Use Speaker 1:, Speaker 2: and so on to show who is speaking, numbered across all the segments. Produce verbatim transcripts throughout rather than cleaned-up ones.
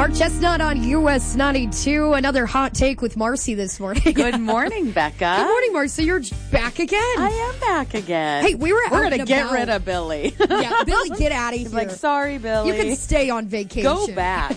Speaker 1: Mark Chestnut on U S ninety-two. Another hot take with Marcy this morning.
Speaker 2: Good morning, Becca.
Speaker 1: Good morning, Marcy. You're back again.
Speaker 2: I am back again.
Speaker 1: Hey, we were
Speaker 2: We're
Speaker 1: out
Speaker 2: going to
Speaker 1: and
Speaker 2: get
Speaker 1: about.
Speaker 2: rid of Billy.
Speaker 1: Yeah, Billy, get out of here.
Speaker 2: Like, sorry, Billy.
Speaker 1: You can stay on vacation.
Speaker 2: Go back.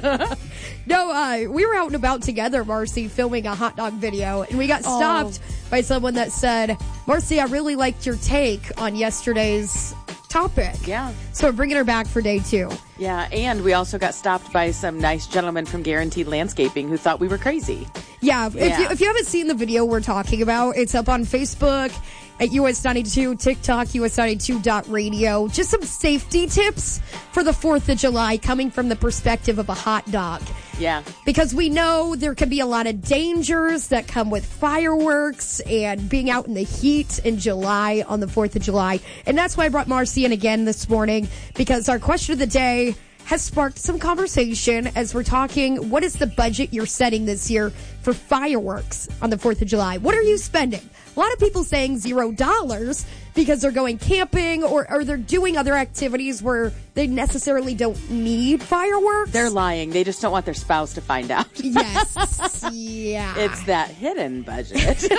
Speaker 1: No, uh, we were out and about together, Marcy, filming a hot dog video, and we got stopped
Speaker 2: Oh.
Speaker 1: by someone that said, Marcy, I really liked your take on yesterday's topic.
Speaker 2: Yeah.
Speaker 1: So we're bringing her back for day two.
Speaker 2: Yeah, and we also got stopped by some nice gentlemen from Guaranteed Landscaping who thought we were crazy.
Speaker 1: Yeah, if,
Speaker 2: Yeah.
Speaker 1: You, if you haven't seen the video we're talking about, it's up on Facebook at U S ninety-two, TikTok, U S ninety-two dot radio. Just some safety tips for the fourth of July coming from the perspective of a hot dog.
Speaker 2: Yeah.
Speaker 1: Because we know there can be a lot of dangers that come with fireworks and being out in the heat in July on the fourth of July. And that's why I brought Marcy in again this morning, because our question of the day has sparked some conversation as we're talking, what is the budget you're setting this year for fireworks on the fourth of July? What are you spending? A lot of people saying zero dollars because they're going camping or, or they're doing other activities where they necessarily don't need fireworks.
Speaker 2: They're lying. They just don't want their spouse to find out.
Speaker 1: Yes. Yeah.
Speaker 2: It's that hidden budget.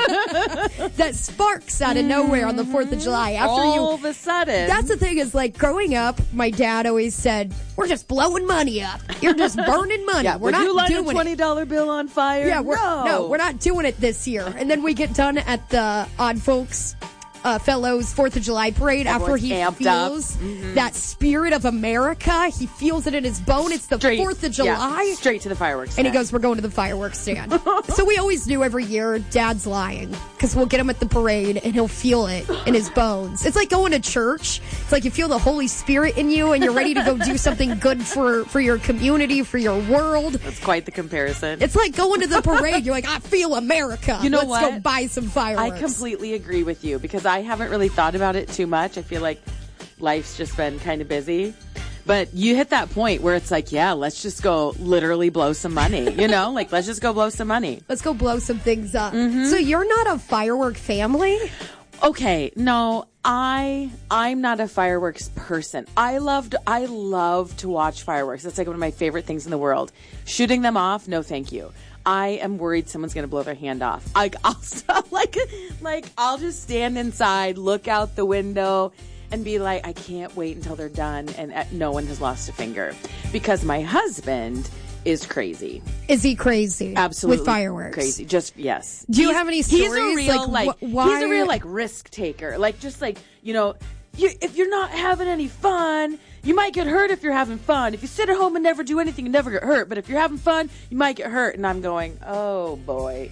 Speaker 1: that sparks out of nowhere on the fourth of July. After
Speaker 2: All
Speaker 1: you,
Speaker 2: of a sudden.
Speaker 1: That's the thing is, like, growing up, my dad always said, we're just blowing money up. You're just burning money.
Speaker 2: Yeah,
Speaker 1: we're
Speaker 2: would
Speaker 1: not
Speaker 2: you light
Speaker 1: doing
Speaker 2: a twenty dollar
Speaker 1: it.
Speaker 2: bill on fire?
Speaker 1: Yeah, we're,
Speaker 2: no.
Speaker 1: no, we're not doing it this year. And then we get done at the Odd Folks Uh, Fellows fourth of July parade.
Speaker 2: Everyone's
Speaker 1: after he
Speaker 2: amped up.
Speaker 1: feels
Speaker 2: Mm-hmm.
Speaker 1: that spirit of America. He feels it in his bone. It's the
Speaker 2: Straight-
Speaker 1: fourth of
Speaker 2: yeah,
Speaker 1: July.
Speaker 2: straight to the fireworks
Speaker 1: And he
Speaker 2: stand.
Speaker 1: goes, we're going to the fireworks stand. So we always knew every year, Dad's lying. Because we'll get him at the parade, and he'll feel it in his bones. It's like going to church. It's like you feel the Holy Spirit in you, and you're ready to go do something good for, for your community, for your world.
Speaker 2: That's quite the comparison.
Speaker 1: It's like going to the parade. You're like, I feel America.
Speaker 2: You know
Speaker 1: Let's
Speaker 2: what?
Speaker 1: go buy some fireworks.
Speaker 2: I completely agree with you because I haven't really thought about it too much. I feel like life's just been kind of busy. But you hit that point where it's like, yeah, let's just go literally blow some money. You know, like let's just go blow some money.
Speaker 1: Let's go blow some things up.
Speaker 2: Mm-hmm.
Speaker 1: So you're not a firework family?
Speaker 2: Okay, no, I I'm not a fireworks person. I loved I love to watch fireworks. That's like one of my favorite things in the world. Shooting them off, no thank you. I am worried someone's going to blow their hand off. Like I'll like like I'll just stand inside, look out the window and be like, I can't wait until they're done and uh, no one has lost a finger because my husband is crazy.
Speaker 1: Is he crazy?
Speaker 2: Absolutely.
Speaker 1: With fireworks?
Speaker 2: Crazy. Just, yes.
Speaker 1: Do you
Speaker 2: He's-
Speaker 1: have any
Speaker 2: He's a
Speaker 1: stories?
Speaker 2: real,
Speaker 1: Like,
Speaker 2: like,
Speaker 1: wh- why-
Speaker 2: he's a real, like, risk taker. Like, just like, you know, you, if you're not having any fun, you might get hurt if you're having fun. If you sit at home and never do anything, you never get hurt. But if you're having fun, you might get hurt. And I'm going, oh, boy.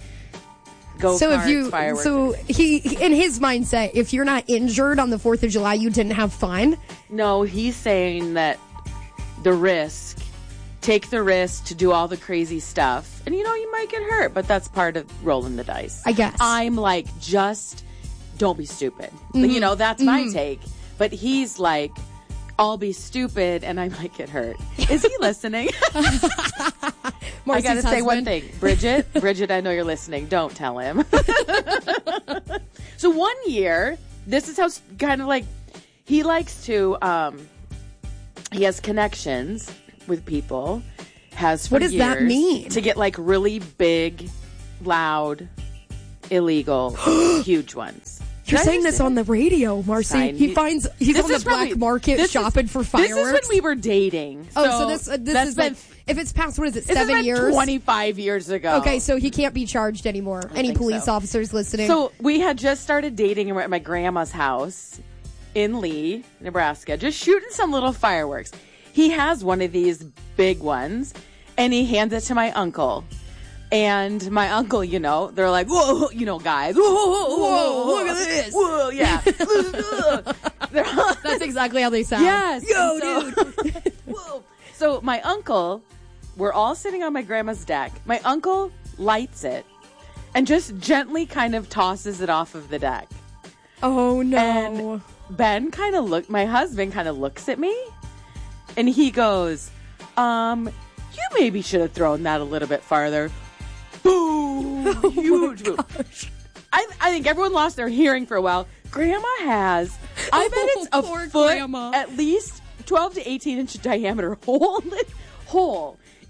Speaker 2: Go
Speaker 1: So if
Speaker 2: karts,
Speaker 1: you,
Speaker 2: fireworks.
Speaker 1: so he, in his mindset, if you're not injured on the fourth of July, you didn't have fun.
Speaker 2: No, he's saying that the risk, take the risk to do all the crazy stuff. And, you know, you might get hurt, but that's part of rolling the dice.
Speaker 1: I guess.
Speaker 2: I'm like, just don't be stupid. Like, you know, that's my take. But he's like, I'll be stupid and I might get hurt. Is he listening? I got to say one thing. Bridget, Bridget, I know you're listening. Don't tell him. So one year, this is how s- kind of like, he likes to, um, he has connections with people, has for
Speaker 1: What does that
Speaker 2: years,
Speaker 1: mean?
Speaker 2: to get like really big, loud, illegal, huge ones.
Speaker 1: You're
Speaker 2: Did I
Speaker 1: saying
Speaker 2: just
Speaker 1: this
Speaker 2: say
Speaker 1: on the radio, Marcy.
Speaker 2: Fine.
Speaker 1: He finds he's
Speaker 2: This
Speaker 1: on the
Speaker 2: is
Speaker 1: black
Speaker 2: probably-
Speaker 1: market
Speaker 2: this is-
Speaker 1: shopping for fireworks.
Speaker 2: This is when we were dating.
Speaker 1: oh, so this uh, this
Speaker 2: that's
Speaker 1: is
Speaker 2: been,
Speaker 1: like if it's past what is it
Speaker 2: this
Speaker 1: seven
Speaker 2: has been
Speaker 1: years?
Speaker 2: twenty-five years ago.
Speaker 1: Okay, so he can't be charged anymore. Any
Speaker 2: think
Speaker 1: police
Speaker 2: so.
Speaker 1: officers listening?
Speaker 2: So we had just started dating and we're at my grandma's house in Lee, Nebraska, just shooting some little fireworks. He has one of these big ones and he hands it to my uncle. And my uncle, you know, they're like, whoa, you know, guys, whoa, whoa, whoa,
Speaker 1: Whoa, look at this.
Speaker 2: Whoa, yeah. They're all-
Speaker 1: That's exactly how they sound.
Speaker 2: Yes.
Speaker 1: Yo,
Speaker 2: and so-
Speaker 1: dude.
Speaker 2: Whoa. So my uncle, we're all sitting on my grandma's deck. My uncle lights it and just gently kind of tosses it off of the deck.
Speaker 1: Oh no.
Speaker 2: And Ben kind of look, my husband kind of looks at me and he goes, um, you maybe should have thrown that a little bit farther. Boom!
Speaker 1: Oh
Speaker 2: Huge boom. I, I think everyone lost their hearing for a while. Grandma has, I bet it's a
Speaker 1: Poor
Speaker 2: foot,
Speaker 1: grandma.
Speaker 2: at least twelve to eighteen inch diameter hole, hole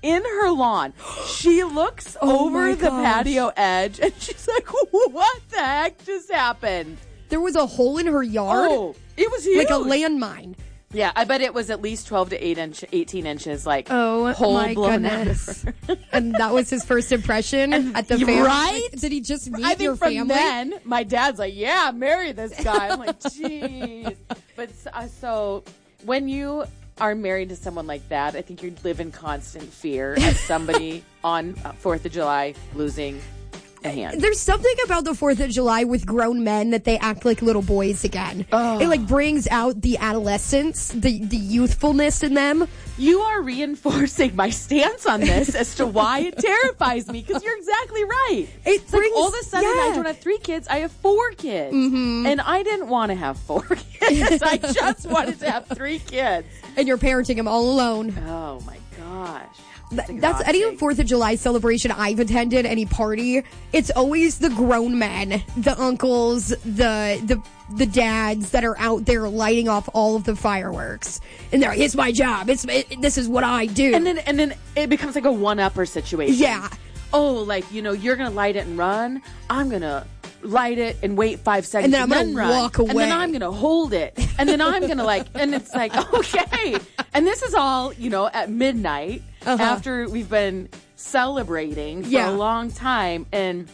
Speaker 2: in her lawn. She looks
Speaker 1: Oh
Speaker 2: over
Speaker 1: my
Speaker 2: the
Speaker 1: gosh.
Speaker 2: patio edge and she's like, what the heck just happened?
Speaker 1: There was a hole in her yard.
Speaker 2: Oh, it was huge.
Speaker 1: Like a landmine.
Speaker 2: Yeah, I bet it was at least twelve to eight inch, eighteen inches, like,
Speaker 1: Oh,
Speaker 2: hole
Speaker 1: my
Speaker 2: blown
Speaker 1: goodness.
Speaker 2: out of her.
Speaker 1: And that was his first impression at the
Speaker 2: you-
Speaker 1: family.
Speaker 2: right?
Speaker 1: Did he just meet
Speaker 2: I think
Speaker 1: your
Speaker 2: from
Speaker 1: family?
Speaker 2: then, my dad's like, yeah, marry this guy. I'm like, jeez. But uh, so when you are married to someone like that, I think you live in constant fear of somebody on uh, fourth of July losing a hand.
Speaker 1: There's something about the fourth of July with grown men that they act like little boys again.
Speaker 2: Oh.
Speaker 1: It like brings out the adolescence, the, the youthfulness in them.
Speaker 2: You are reinforcing my stance on this as to why it terrifies me, because you're exactly right.
Speaker 1: It
Speaker 2: It's
Speaker 1: brings,
Speaker 2: like all of a sudden I
Speaker 1: yeah.
Speaker 2: don't have three kids, I have four kids.
Speaker 1: Mm-hmm.
Speaker 2: And I didn't want to have four kids. I just wanted to have three kids.
Speaker 1: And you're parenting them all alone.
Speaker 2: Oh my gosh.
Speaker 1: Th- That's any fourth of July celebration I've attended, any party. It's always the grown men, the uncles, the the the dads that are out there lighting off all of the fireworks. And they're like, it's my job. It's it, this is what I do.
Speaker 2: And then and then it becomes like a one-upper situation.
Speaker 1: Yeah.
Speaker 2: Oh, like, you know, you're going to light it and run. I'm going to light it and wait five seconds
Speaker 1: And then I'm
Speaker 2: then
Speaker 1: gonna
Speaker 2: run.
Speaker 1: walk
Speaker 2: And
Speaker 1: away.
Speaker 2: then I'm going to hold it. And then I'm going to like, and it's like, okay. And this is all, you know, at midnight
Speaker 1: Uh-huh.
Speaker 2: after we've been celebrating for
Speaker 1: Yeah.
Speaker 2: a long time. And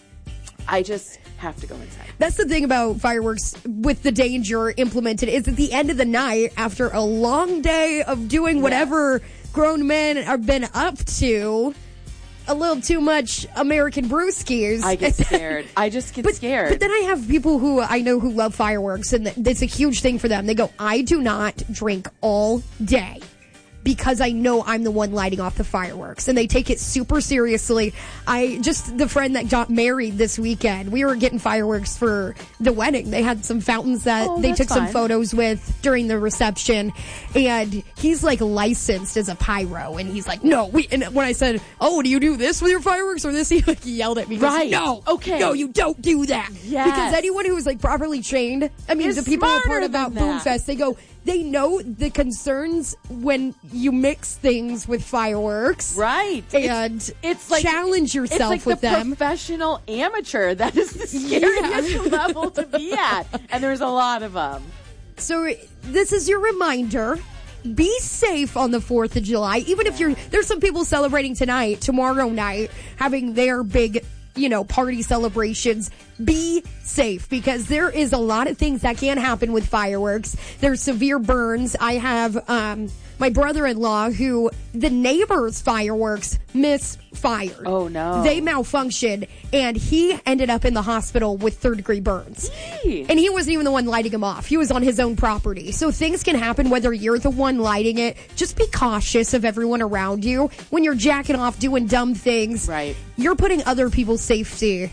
Speaker 2: I just have to go inside.
Speaker 1: That's the thing about fireworks with the danger implemented is at the end of the night, after a long day of doing whatever grown men have been up to, a little too much American brewskis.
Speaker 2: I get scared. I just get
Speaker 1: But,
Speaker 2: scared.
Speaker 1: but then I have people who I know who love fireworks, and it's a huge thing for them. They go, I do not drink all day because I know I'm the one lighting off the fireworks, and they take it super seriously. I just, the friend that got married this weekend, we were getting fireworks for the wedding. They had some fountains that
Speaker 2: Oh,
Speaker 1: they
Speaker 2: that's
Speaker 1: took some
Speaker 2: fun.
Speaker 1: photos with during the reception, and he's like licensed as a pyro, and he's like, no, we, and when I said, oh, do you do this with your fireworks or this? He like yelled at me. He goes,
Speaker 2: Right.
Speaker 1: no,
Speaker 2: Okay.
Speaker 1: no, you don't do that.
Speaker 2: Yes.
Speaker 1: Because anyone who's like properly trained, I mean,
Speaker 2: Is
Speaker 1: the people who are part
Speaker 2: smarter
Speaker 1: about
Speaker 2: than that.
Speaker 1: Boomfest, they go, they know the concerns when you mix things with fireworks.
Speaker 2: Right.
Speaker 1: And
Speaker 2: it's, it's like
Speaker 1: challenge yourself
Speaker 2: it's like
Speaker 1: with
Speaker 2: the
Speaker 1: them.
Speaker 2: professional amateur. That is the scariest
Speaker 1: Yeah.
Speaker 2: level to be at. And there's a lot of them.
Speaker 1: So this is your reminder. Be safe on the fourth of July. Even if you're, there's some people celebrating tonight, tomorrow night, having their big, you know, party celebrations. Be safe, because there is a lot of things that can happen with fireworks. There's severe burns. I have, um, my brother-in-law who the neighbor's fireworks misfired.
Speaker 2: Oh, no.
Speaker 1: They malfunctioned, and he ended up in the hospital with third degree burns.
Speaker 2: Gee.
Speaker 1: And he wasn't even the one lighting them off. He was on his own property. So things can happen whether you're the one lighting it. Just be cautious of everyone around you. When you're jacking off doing dumb things,
Speaker 2: Right.
Speaker 1: you're putting other people's safety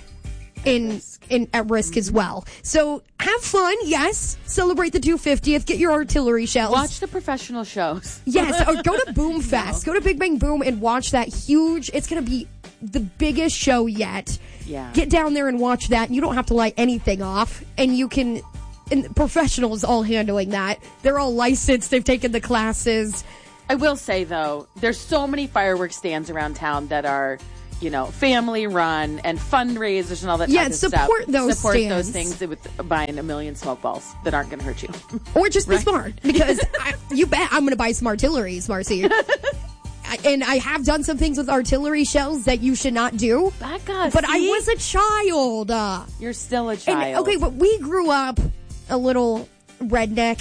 Speaker 1: in in at risk as well. So have fun, yes. Celebrate the two hundred fiftieth. Get your artillery shells.
Speaker 2: Watch the professional shows.
Speaker 1: Yes, or go to Boom Fest. Go to Big Bang Boom and watch that huge. It's going to be the biggest show yet.
Speaker 2: Yeah.
Speaker 1: Get down there and watch that. You don't have to light anything off, and you can. And professionals all handling that. They're all licensed. They've taken the classes.
Speaker 2: I will say, though, there's so many fireworks stands around town that are, you know, family run and fundraisers and all that
Speaker 1: Yeah,
Speaker 2: type of stuff.
Speaker 1: support those
Speaker 2: Support those
Speaker 1: stands.
Speaker 2: things with buying a million smoke balls that aren't going to hurt you.
Speaker 1: Or just be
Speaker 2: Right.
Speaker 1: smart, because I, you bet I'm going to buy some artilleries, Marcy. I, and I have done some things with artillery shells that you should not do.
Speaker 2: Becca,
Speaker 1: But I
Speaker 2: see?
Speaker 1: was a child. Uh,
Speaker 2: You're still a
Speaker 1: and,
Speaker 2: child.
Speaker 1: okay, but we grew up a little redneck.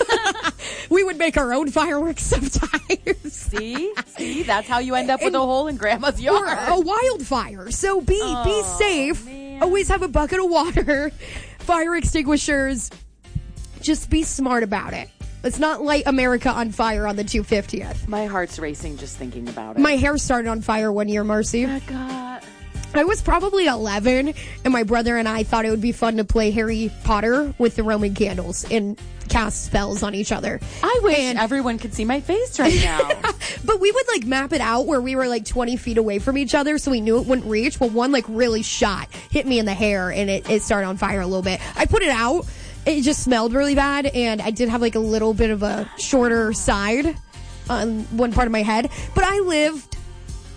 Speaker 1: We would make our own fireworks sometimes.
Speaker 2: See? See? That's how you end up with a hole in Grandma's
Speaker 1: Or
Speaker 2: yard.
Speaker 1: a wildfire. So be be
Speaker 2: Oh,
Speaker 1: safe.
Speaker 2: man.
Speaker 1: Always have a bucket of water, fire extinguishers. Just be smart about it. Let's not light America on fire on the two hundred fiftieth.
Speaker 2: My heart's racing just thinking about it.
Speaker 1: My hair started on fire one year, Marcy.
Speaker 2: Becca.
Speaker 1: I was probably eleven, and my brother and I thought it would be fun to play Harry Potter with the Roman candles and cast spells on each other.
Speaker 2: I wish
Speaker 1: And-
Speaker 2: everyone could see my face right now.
Speaker 1: But we would like map it out where we were like twenty feet away from each other, so we knew it wouldn't reach. Well, one like really shot, hit me in the hair, and it, it started on fire a little bit. I put it out. It just smelled really bad, and I did have like a little bit of a shorter side on one part of my head. But I lived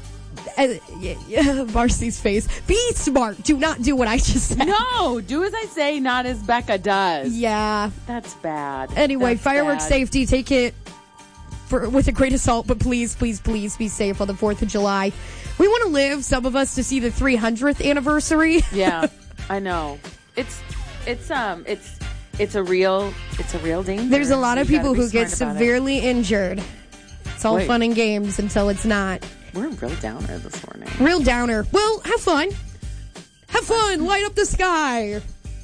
Speaker 1: uh, yeah, yeah, Marcy's face. Be smart. Do not do what I just said.
Speaker 2: No, do as I say, not as Becca does.
Speaker 1: Yeah.
Speaker 2: That's bad.
Speaker 1: Anyway,
Speaker 2: That's
Speaker 1: fireworks
Speaker 2: bad.
Speaker 1: safety, take it for, with a grain of salt, but please, please, please be safe on the fourth of July. We want to live, some of us, to see the three hundredth anniversary.
Speaker 2: Yeah, I know. It's, it's, um, it's, it's a real, it's a real danger.
Speaker 1: There's a lot of
Speaker 2: You gotta
Speaker 1: people
Speaker 2: be
Speaker 1: who get
Speaker 2: smart about it.
Speaker 1: severely injured. It's all
Speaker 2: Wait.
Speaker 1: fun and games until it's not.
Speaker 2: We're a real downer this morning.
Speaker 1: Real downer. Well, have fun. Have fun. Light up the sky.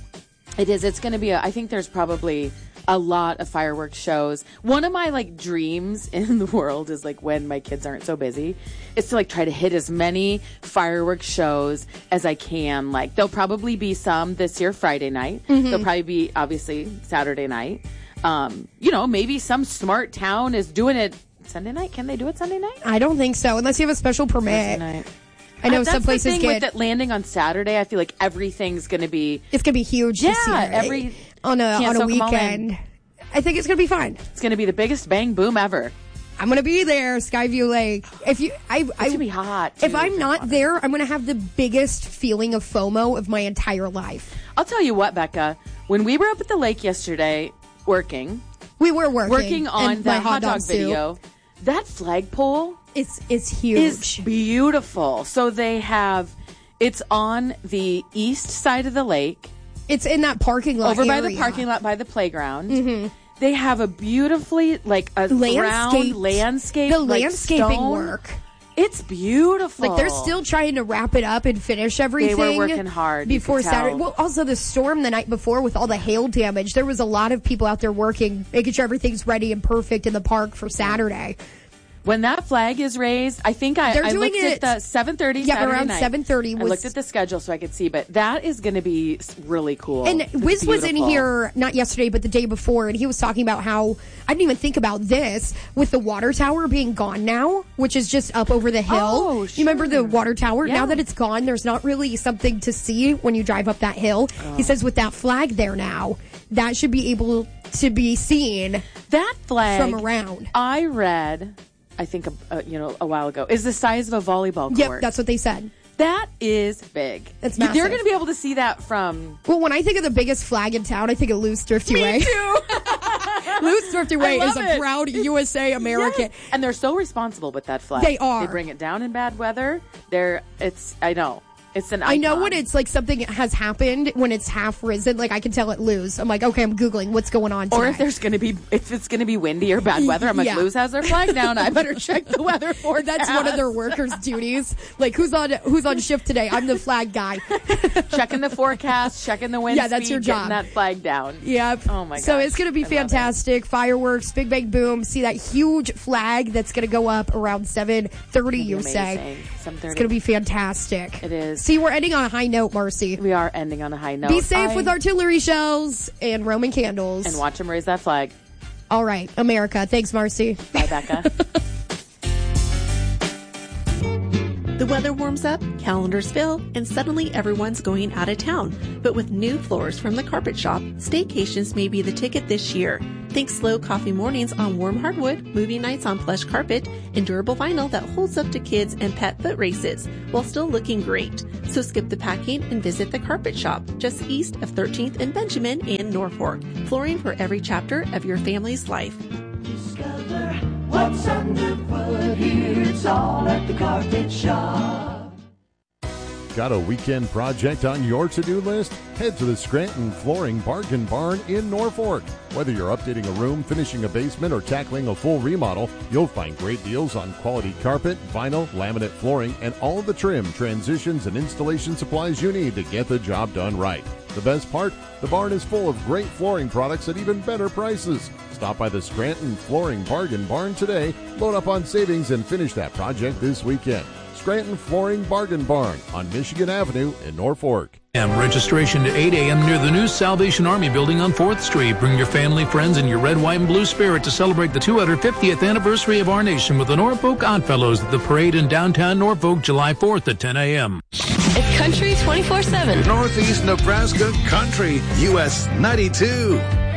Speaker 2: It is. It's going to be a, I think there's probably a lot of fireworks shows. One of my like dreams in the world is like when my kids aren't so busy is to like try to hit as many fireworks shows as I can. Like there'll probably be some this year Friday night.
Speaker 1: Mm-hmm.
Speaker 2: There'll probably be obviously Saturday night. Um, you know, maybe some smart town is doing it Sunday night. Can they do it Sunday night?
Speaker 1: I don't think so, unless you have a special
Speaker 2: Thursday
Speaker 1: permit.
Speaker 2: night.
Speaker 1: I know
Speaker 2: Uh, that's
Speaker 1: some places
Speaker 2: the thing
Speaker 1: get...
Speaker 2: with it landing on Saturday. I feel like everything's going to be
Speaker 1: It's going to be huge
Speaker 2: Yeah,
Speaker 1: this year.
Speaker 2: every-
Speaker 1: on a,
Speaker 2: can't
Speaker 1: on a
Speaker 2: soak 'em all
Speaker 1: weekend.
Speaker 2: in.
Speaker 1: I think it's going to be fun.
Speaker 2: it's going to be the biggest bang boom ever.
Speaker 1: I'm going to be there, Skyview Lake. If you, I,
Speaker 2: It's
Speaker 1: I,
Speaker 2: going to be hot.
Speaker 1: if
Speaker 2: too.
Speaker 1: I'm not
Speaker 2: Water.
Speaker 1: there, I'm going to have the biggest feeling of FOMO of my entire life.
Speaker 2: I'll tell you what, Becca. When we were up at the lake yesterday working,
Speaker 1: We were working.
Speaker 2: working on
Speaker 1: and
Speaker 2: the
Speaker 1: my
Speaker 2: hot dog
Speaker 1: soup
Speaker 2: video, that flagpole
Speaker 1: It's, it's huge.
Speaker 2: is beautiful. So they have, it's on the east side of the lake,
Speaker 1: It's in that parking lot
Speaker 2: over by the
Speaker 1: area.
Speaker 2: parking lot by the playground. Mm-hmm. They have a beautifully, like a
Speaker 1: Landscaped.
Speaker 2: round landscape.
Speaker 1: The
Speaker 2: like
Speaker 1: landscaping
Speaker 2: stone.
Speaker 1: work.
Speaker 2: It's beautiful.
Speaker 1: Like, they're still trying to wrap it up and finish everything.
Speaker 2: They were working hard, you
Speaker 1: before
Speaker 2: could tell.
Speaker 1: Saturday. Well, also the storm the night before with all the hail damage. There was a lot of people out there working, making sure everything's ready and perfect in the park for Saturday.
Speaker 2: When that flag is raised, I think I,
Speaker 1: They're
Speaker 2: I
Speaker 1: doing
Speaker 2: looked
Speaker 1: it-
Speaker 2: at the seven thirty
Speaker 1: Yeah,
Speaker 2: Saturday
Speaker 1: around
Speaker 2: night.
Speaker 1: seven thirty
Speaker 2: I
Speaker 1: was-
Speaker 2: looked at the schedule so I could see, but that is going to be s- really cool.
Speaker 1: And
Speaker 2: It's
Speaker 1: Wiz was in
Speaker 2: beautiful.
Speaker 1: here, not yesterday, but the day before, and he was talking about how, I didn't even think about this, with the water tower being gone now, which is just up over the hill.
Speaker 2: Oh,
Speaker 1: You remember the
Speaker 2: sure.
Speaker 1: water tower?
Speaker 2: Yeah.
Speaker 1: Now that it's gone, there's not really something to see when you drive up that hill.
Speaker 2: Oh.
Speaker 1: He says with that flag there now, that should be able to be seen
Speaker 2: That flag
Speaker 1: from around.
Speaker 2: I read, I think, a, a, you know, a while ago, is the size of a volleyball court.
Speaker 1: Yep, that's what they said.
Speaker 2: That is big.
Speaker 1: That's
Speaker 2: They're
Speaker 1: massive.
Speaker 2: going to be able to see that from.
Speaker 1: Well, when I think of the biggest flag in town, I think of Lou's Thrifty Way.
Speaker 2: too.
Speaker 1: Lou's Thrifty Way
Speaker 2: I
Speaker 1: is
Speaker 2: love
Speaker 1: a
Speaker 2: it.
Speaker 1: proud U S A American.
Speaker 2: Yes. And they're so responsible with that flag.
Speaker 1: They are.
Speaker 2: They bring it down in bad weather. They're. It's. I know. It's an.
Speaker 1: I know
Speaker 2: icon.
Speaker 1: when it's like something has happened when it's half risen. Like I can tell at Lou's. I'm like, okay, I'm googling what's going on.
Speaker 2: Or
Speaker 1: today.
Speaker 2: if there's going to be, if it's going to be windy or bad weather, I'm like,
Speaker 1: Yeah.
Speaker 2: Lou's has their flag down. I better check the weather forecast.
Speaker 1: That's one of their workers' duties. Like who's on who's on shift today? I'm the flag guy.
Speaker 2: checking the forecast, checking the wind
Speaker 1: Yeah, that's
Speaker 2: speed,
Speaker 1: your job.
Speaker 2: getting that flag down.
Speaker 1: Yep.
Speaker 2: Oh my
Speaker 1: So
Speaker 2: gosh.
Speaker 1: it's going to be
Speaker 2: I love it.
Speaker 1: fantastic. Fireworks, big bang boom. See that huge flag that's going to go up around seven thirty. You
Speaker 2: Amazing.
Speaker 1: say
Speaker 2: seven
Speaker 1: it's
Speaker 2: thirty.
Speaker 1: going to be fantastic.
Speaker 2: It is.
Speaker 1: See, we're ending on a high note, Marcy.
Speaker 2: We are ending on a high note.
Speaker 1: Be safe
Speaker 2: I-
Speaker 1: with artillery shells and Roman candles.
Speaker 2: and watch them raise that flag.
Speaker 1: All right, America. Thanks, Marcy.
Speaker 2: Bye, Becca.
Speaker 3: The weather warms up, calendars fill, and suddenly everyone's going out of town. But with new floors from the Carpet Shop, staycations may be the ticket this year. Think slow coffee mornings on warm hardwood, movie nights on plush carpet, and durable vinyl that holds up to kids and pet foot races while still looking great. So skip the packing and visit the Carpet Shop just east of thirteenth and Benjamin in Norfolk. Flooring for every chapter of your family's life.
Speaker 4: Discover what's underfoot here. It's all at the Carpet Shop.
Speaker 5: Got a weekend project on your to-do list? Head to the Scranton Flooring Bargain Barn in Norfolk. Whether you're updating a room, finishing a basement, or tackling a full remodel, you'll find great deals on quality carpet, vinyl, laminate flooring, and all of the trim, transitions, and installation supplies you need to get the job done right. The best part? The barn is full of great flooring products at even better prices. Stop by the Scranton Flooring Bargain Barn today, load up on savings, and finish that project this weekend. Scranton Flooring Bargain Barn on Michigan Avenue in Norfolk.
Speaker 6: And registration to eight a.m. near the new Salvation Army building on fourth Street. Bring your family, friends, and your red, white, and blue spirit to celebrate the two hundred fiftieth anniversary of our nation with the Norfolk Oddfellows at the parade in downtown Norfolk, July fourth at ten a.m.
Speaker 7: It's Country twenty-four seven.
Speaker 8: Northeast Nebraska Country, U S ninety-two.